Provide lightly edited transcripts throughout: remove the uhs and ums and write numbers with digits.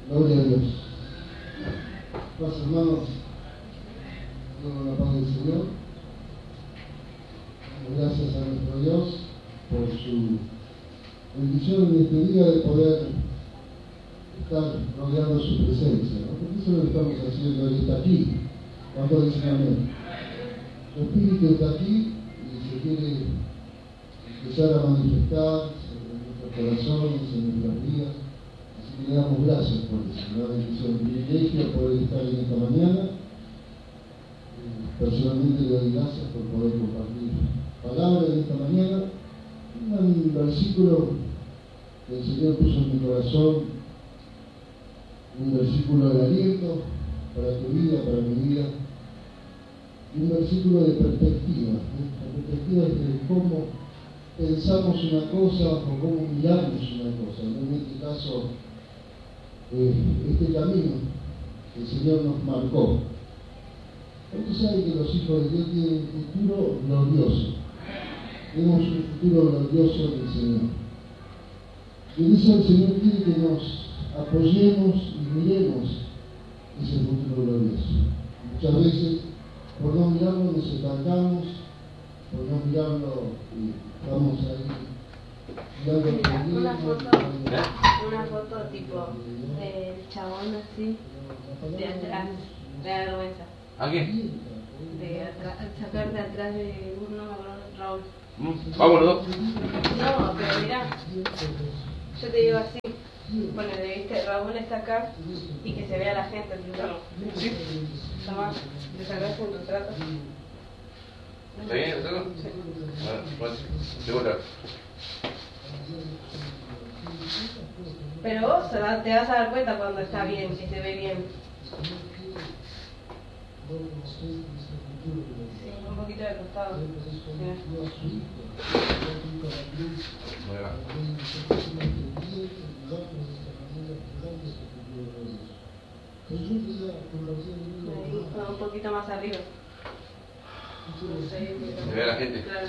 Gloria a Dios. Los hermanos, con la paz del Señor, gracias a nuestro Dios por su bendición en este día de poder estar rodeando su presencia, ¿no? Porque eso es lo que estamos haciendo. Él está aquí. Cuando dicen amén. Su espíritu está aquí y se quiere empezar a manifestar en nuestros corazones, en nuestras vidas. Así que le damos gracias por eso. Una bendición, un privilegio poder estar en esta mañana. Personalmente le doy gracias por poder compartir palabras en esta mañana. Un versículo que el Señor puso en mi corazón, un versículo de aliento para tu vida, para mi vida, y un versículo de perspectiva. La perspectiva es de cómo pensamos una cosa o cómo miramos una cosa. En este caso, este camino que el Señor nos marcó. Usted sabe que los hijos de Dios tienen un futuro glorioso. Tenemos un futuro glorioso en el Señor. Y en eso el Señor quiere que nos apoyemos y miremos ese futuro glorioso. Muchas veces, por no mirarlo, nos estancamos, por no mirarlo, estamos ahí mirando una foto tipo del chabón así, de atrás, de la vergüenza. ¿A qué? De atrás, sacar de atrás de uno, no me acuerdo, Raúl. Vámonos. No, pero mirá, yo te digo así, ponele, viste, Raúl está acá y que se vea la gente, primero. ¿Sí? Tomás, te sacás un retrato. ¿Está bien el retrato? Sí. Bueno, de vuelta. Pero vos te vas a dar cuenta cuando está bien, que se ve bien. Sí, un poquito de costado. Un poquito más arriba. Se ve a la gente. Claro.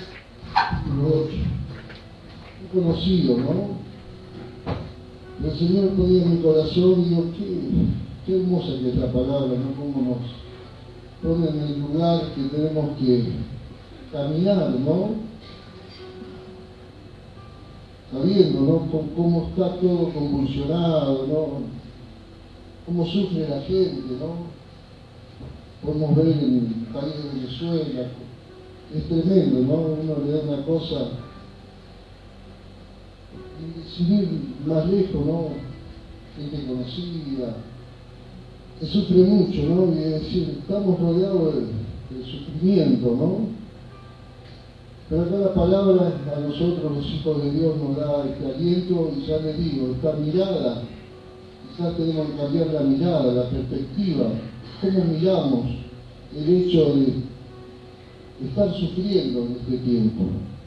Un conocido, ¿no? El Señor ponía en mi corazón y digo, qué hermosa que es la palabra, ¿no? Cómo nos pone en el lugar que tenemos que caminar, ¿no? Sabiendo, ¿no? Cómo está todo convulsionado, ¿no? Cómo sufre la gente, ¿no? Podemos ver en el país de Venezuela, es tremendo, ¿no? Uno le da una cosa, y sin ir más lejos, ¿no? Gente conocida, que sufre mucho, ¿no? Y es decir, estamos rodeados de sufrimiento, ¿no? Pero acá la palabra a nosotros, los hijos de Dios, nos da este aliento, y ya les digo, esta mirada, quizás tenemos que cambiar la mirada, la perspectiva, cómo miramos el hecho de estar sufriendo en este tiempo.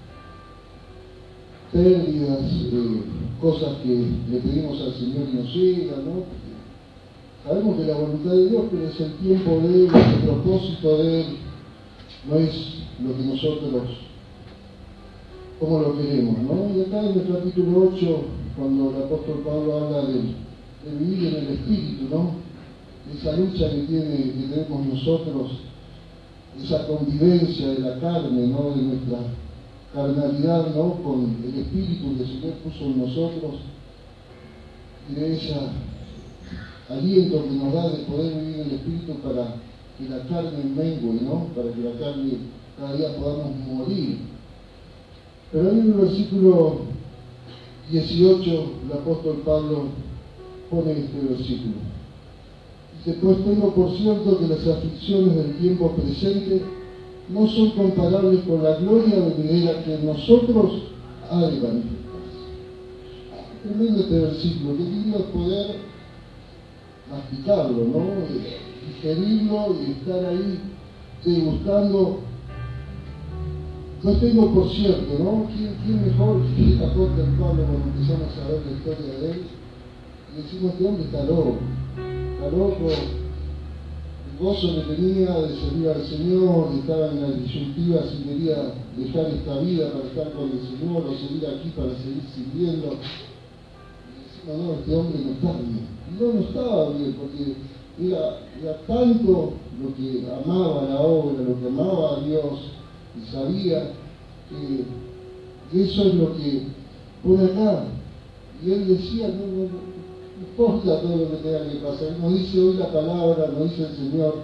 Pérdidas, cosas que le pedimos al Señor y nos llegan, ¿no? Sabemos que la voluntad de Dios, pero es el tiempo de Él, el propósito de Él, no es lo que nosotros, como lo queremos, ¿no? Y acá en el capítulo 8, cuando el apóstol Pablo habla de vivir en el Espíritu, ¿no? Esa lucha que tenemos nosotros, esa convivencia de la carne, ¿no? De nuestra carnalidad, ¿no? Con el Espíritu que el Señor puso en nosotros, y de ese aliento que nos da de poder vivir en el Espíritu para que la carne mengue, ¿no? Para que la carne cada día podamos morir. Pero en el versículo 18, el apóstol Pablo pone este versículo. Dice, pues tengo por cierto que las aflicciones del tiempo presente no son comparables con la gloria venidera que en nosotros ha de manifestarse. Tremendo este versículo, que lindo es poder masticarlo, ¿no? Digerirlo y estar ahí degustando. No tengo por cierto, ¿no? ¿Quién mejor que el apóstol Pablo cuando empezamos a ver la historia de él? Y decimos, este hombre está loco, el gozo que tenía de servir al Señor, de estar en la disyuntiva si quería dejar esta vida para estar con el Señor o seguir aquí para seguir sirviendo. Y no, este hombre no está bien. Y no estaba bien, porque era tanto lo que amaba la obra, lo que amaba a Dios, y sabía que eso es lo que pone acá. Y él decía, no importa todo lo que tenga que pasar. Nos dice hoy la palabra, nos dice el Señor,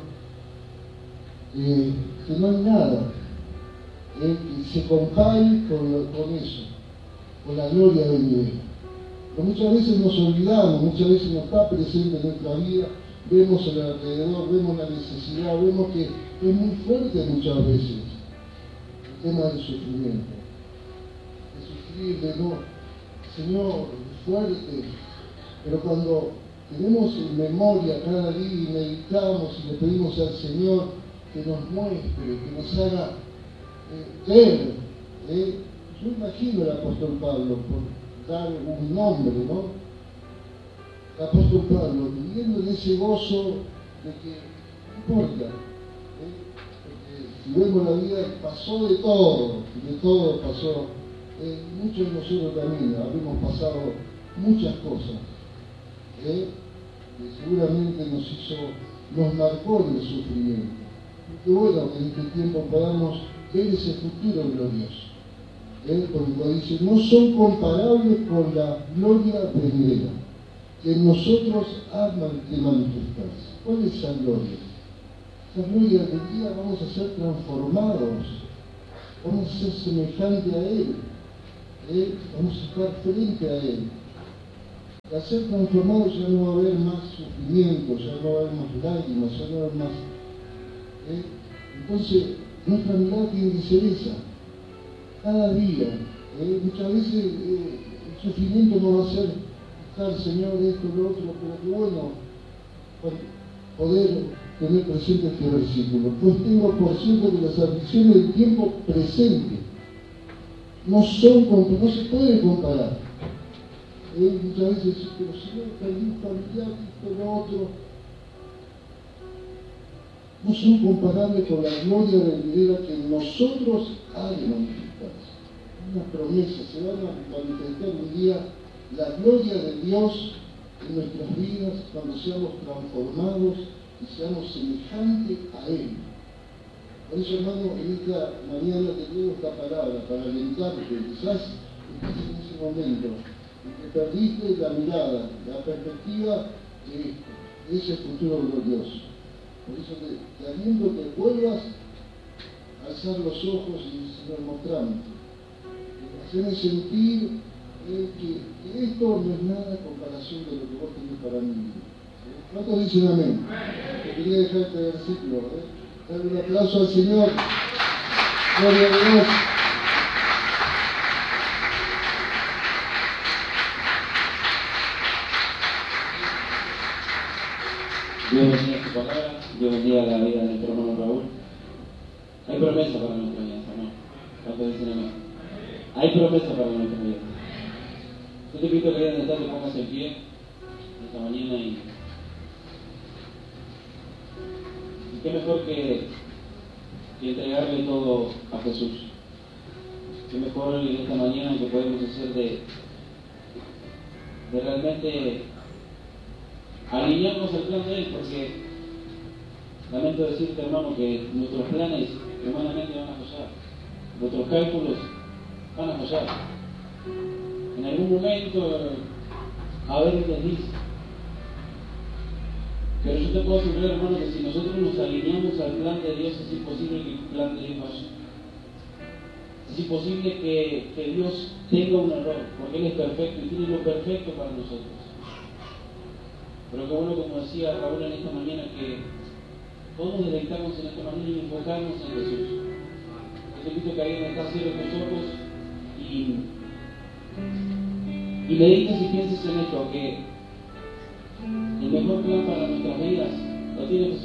que no hay nada que se compare con eso, con la gloria de Dios. Pero muchas veces nos olvidamos, muchas veces no está presente en nuestra vida, vemos el alrededor, vemos la necesidad, vemos que es muy fuerte muchas veces el tema del sufrimiento. De sufrir, de no, Señor, fuerte, pero cuando tenemos en memoria cada día y meditamos y le pedimos al Señor que nos muestre, que nos haga ver, yo imagino al apóstol Pablo, por dar un nombre, ¿no? El apóstol Pablo, viviendo en ese gozo de que no importa, porque si vemos la vida, pasó de todo pasó. Muchos de nosotros también habíamos pasado muchas cosas que seguramente nos marcó en el sufrimiento. Qué bueno que en este tiempo podamos ver ese futuro glorioso. Porque dice, no son comparables con la gloria venidera que en nosotros ha de manifestarse. ¿Cuál es esa gloria? Esa gloria del día vamos a ser transformados, vamos a ser semejantes a Él. Vamos a estar frente a Él. Al ser transformados ya no va a haber más sufrimiento, ya no va a haber más lágrimas, ya no va a haber más. Entonces, nuestra mirada tiene que ser esa. Cada día. Muchas veces el sufrimiento no va a ser buscar, Señor, esto, lo otro, pero que bueno poder tener presente este versículo. Pues tengo por cierto que las aflicciones del tiempo presente no se puede comparar. Muchas veces, pero si no perdí un familiar, esto, lo otro, no son comparables con la gloria venidera que en nosotros ha de manifestarse. Una promesa, se van a manifestar un día la gloria de Dios en nuestras vidas cuando seamos transformados y seamos semejantes a Él. Por eso, hermano, en esta mañana te traigo esta palabra para alentarte. Quizás estás en ese momento en que perdiste la mirada, la perspectiva de ese futuro glorioso. Por eso te aliento que vuelvas a alzar los ojos y Señor, mostrame. Hacerme sentir que esto no es nada en comparación de lo que vos tenés para mí. ¿Cuántos dicen amén? Te quería dejar este versículo. Darle un aplauso al Señor. Gloria a Dios. Dios bendiga su palabra, Dios bendiga la vida de nuestro hermano Raúl. Hay promesa para nuestra vida, hermano. ¿Cuántos dicen amén? Hay promesa para nuestra vida. Yo te invito a que donde estás te pongas en pie esta mañana y qué mejor que entregarle todo a Jesús. Qué mejor en esta mañana que podemos hacer de realmente alinearnos al plan de Él, porque lamento decirte, hermano, que nuestros planes humanamente van a fallar, nuestros cálculos van a fallar. En algún momento a ver un desliz. Pero yo te puedo asegurar, hermano, que si nosotros nos alineamos al plan de Dios, es imposible que el plan de Dios falle. Es imposible que Dios tenga un error, porque Él es perfecto y tiene lo perfecto para nosotros. Pero qué bueno, como decía Raúl en esta mañana, que podemos deleitarnos en esta mañana y enfocarnos en Jesús. Yo te invito que ahí donde estás, cierres tus ojos y medites y pienses en esto, que el mejor plan para nuestras vidas lo tiene Jesús.